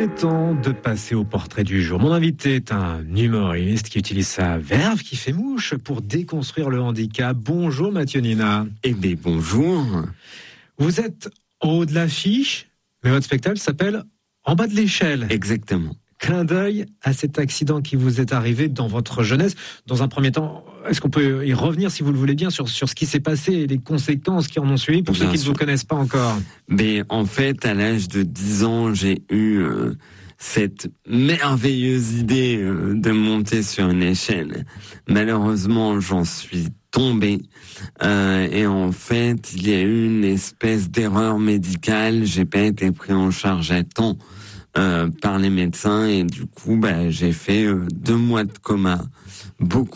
est temps de passer au portrait du jour. Mon invité est un humoriste qui utilise sa verve qui fait mouche pour déconstruire le handicap. Bonjour Mathieu Nina. Eh bien bonjour. Vous êtes en haut de l'affiche, mais votre spectacle s'appelle En bas de l'échelle. Exactement. Clin d'œil à cet accident qui vous est arrivé dans votre jeunesse. Dans un premier temps, est-ce qu'on peut y revenir, si vous le voulez bien, sur ce qui s'est passé et les conséquences qui en ont suivi pour ceux qui ne vous connaissent pas encore? Mais en fait, à l'âge de 10 ans, j'ai eu cette merveilleuse idée de monter sur une échelle. Malheureusement, j'en suis tombé. Et en fait, il y a eu une espèce d'erreur médicale. J'ai pas été pris en charge à temps par les médecins et du coup, j'ai fait 2 mois de coma. Beaucoup